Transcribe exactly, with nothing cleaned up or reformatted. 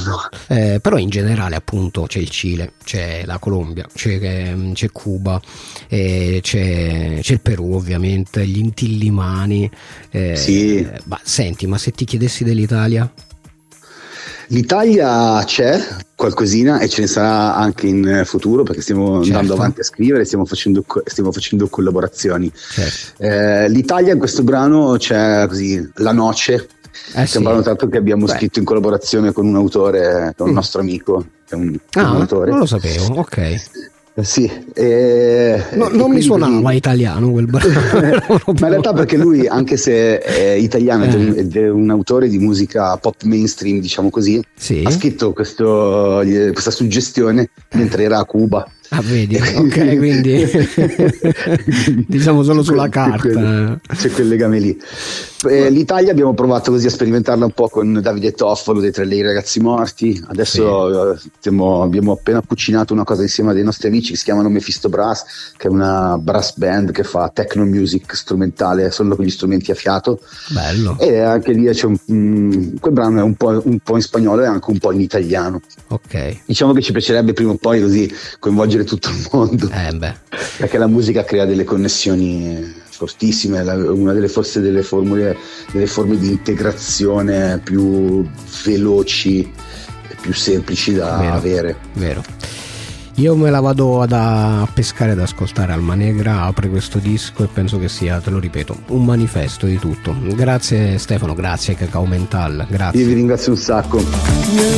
Eh, però in generale appunto c'è il Cile, c'è la Colombia, c'è, c'è Cuba, eh, c'è, c'è il Perù ovviamente, gli Inti-Illimani. Eh, sì. Ma senti, ma se ti chiedessi dell'Italia? L'Italia c'è qualcosina e ce ne sarà anche in futuro, perché stiamo certo. andando avanti a scrivere, stiamo facendo, stiamo facendo collaborazioni. Certo. Eh, L'Italia in questo brano c'è così La Noce, eh stiamo sì. tanto che abbiamo Beh. scritto in collaborazione con un autore, con un mm. nostro amico, che è un, ah, un autore. Non lo sapevo, ok. Sì, eh, no, non mi suonava così... italiano quel brano. Ma in realtà perché lui, anche se è italiano eh. ed è un autore di musica pop mainstream, diciamo così, sì. ha scritto questo, questa suggestione mentre era a Cuba. Ah, vedi, ok, quindi diciamo solo sulla carta. C'è quel, c'è quel legame lì. Eh, L'Italia abbiamo provato così a sperimentarla un po' con Davide Toffolo dei Tre Lei Ragazzi Morti. Adesso sì. stiamo, abbiamo appena cucinato una cosa insieme a dei nostri amici che si chiamano Mephisto Brass, che è una brass band che fa techno music strumentale solo con gli strumenti a fiato. Bello. E anche lì c'è un, um, quel brano è un po', un po' in spagnolo e anche un po' in italiano. Ok. Diciamo che ci piacerebbe prima o poi così coinvolgere tutto il mondo, eh beh. perché la musica crea delle connessioni fortissime, una delle forse delle formule, delle forme di integrazione più veloci e più semplici da vero, avere. Vero. Io me la vado ad a pescare ad ascoltare. Alma Negra apre questo disco e penso che sia, te lo ripeto, un manifesto di tutto. Grazie Stefano, grazie Cacao Mental, grazie. Io vi ringrazio un sacco.